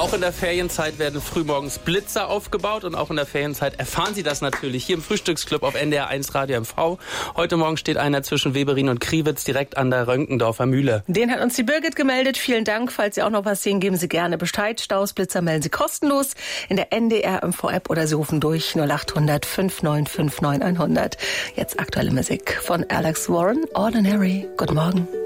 Auch in der Ferienzeit werden frühmorgens Blitzer aufgebaut und auch in der Ferienzeit erfahren Sie das natürlich hier im Frühstücksclub auf NDR 1 Radio MV. Heute Morgen steht einer zwischen Weberin und Kriwitz direkt an der Rönkendorfer Mühle. Den hat uns die Birgit gemeldet. Vielen Dank. Falls Sie auch noch was sehen, geben Sie gerne Bescheid. Staus, Blitzer melden Sie kostenlos in der NDR MV-App oder Sie rufen durch 0800 5959 100. Jetzt aktuelle Musik von Alex Warren, Ordinary. Guten Morgen.